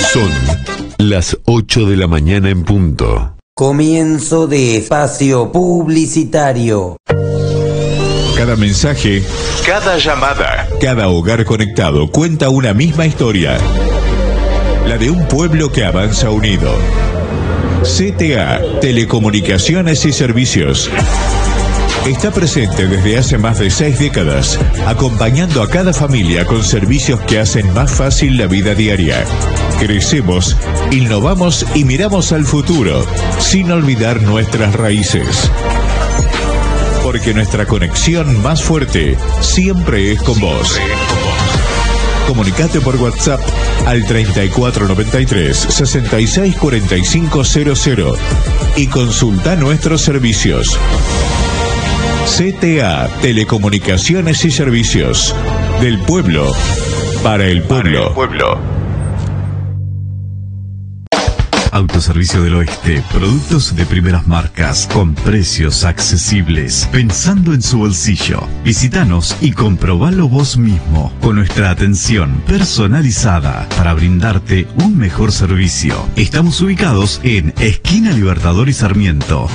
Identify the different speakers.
Speaker 1: Son las 8 de la mañana en punto.
Speaker 2: Comienzo de espacio publicitario.
Speaker 3: Cada mensaje, cada llamada, cada hogar conectado cuenta una misma historia. La de un pueblo que avanza unido. CTA, Telecomunicaciones y Servicios. Está presente desde hace más de 6 décadas, acompañando a cada familia con servicios que hacen más fácil la vida diaria. Crecemos, innovamos y miramos al futuro, sin olvidar nuestras raíces. Porque nuestra conexión más fuerte siempre es con vos. Comunicate por WhatsApp al 3493 664500 y consulta nuestros servicios. CTA, Telecomunicaciones y Servicios. Del pueblo, para el pueblo.
Speaker 4: Autoservicio del Oeste, productos de primeras marcas, con precios accesibles, pensando en su bolsillo. Visítanos y comprobalo vos mismo, con nuestra atención personalizada para brindarte un mejor servicio. Estamos ubicados en Esquina Libertador y Sarmiento.